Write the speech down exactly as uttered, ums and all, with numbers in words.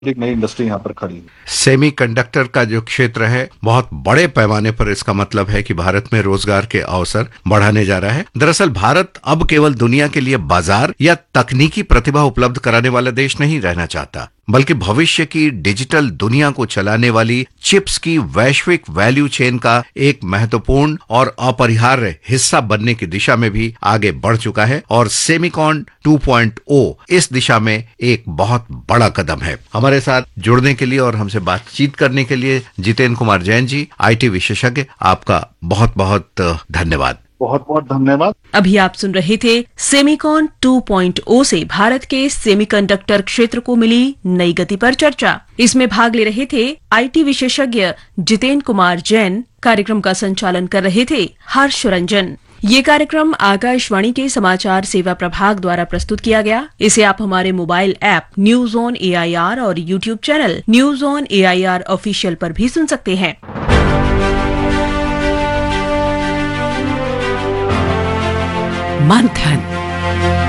एक नई इंडस्ट्री यहाँ पर खड़ी है। सेमीकंडक्टर का जो क्षेत्र है बहुत बड़े पैमाने पर, इसका मतलब है कि भारत में रोजगार के अवसर बढ़ाने जा रहा है। दरअसल भारत अब केवल दुनिया के लिए बाजार या तकनीकी प्रतिभा उपलब्ध कराने वाला देश नहीं रहना चाहता, बल्कि भविष्य की डिजिटल दुनिया को चलाने वाली चिप्स की वैश्विक वैल्यू चेन का एक महत्वपूर्ण और अपरिहार्य हिस्सा बनने की दिशा में भी आगे बढ़ चुका है। और सेमिकॉन टू पॉइंट ओ इस दिशा में एक बहुत बड़ा कदम है। हमारे साथ जुड़ने के लिए और हमसे बातचीत करने के लिए जितेंद्र कुमार जैन जी, आईटी विशेषज्ञ, आपका बहुत बहुत धन्यवाद। बहुत बहुत धन्यवाद। अभी आप सुन रहे थे सेमिकॉन टू पॉइंट ओ से भारत के सेमीकंडक्टर क्षेत्र को मिली नई गति पर चर्चा। इसमें भाग ले रहे थे आईटी विशेषज्ञ जितेंद्र कुमार जैन। कार्यक्रम का संचालन कर रहे थे हर्ष रंजन। ये कार्यक्रम आकाशवाणी के समाचार सेवा प्रभाग द्वारा प्रस्तुत किया गया। इसे आप हमारे mobile app news on A I R और YouTube channel news on A I R official पर भी सुन सकते हैं। मंथन।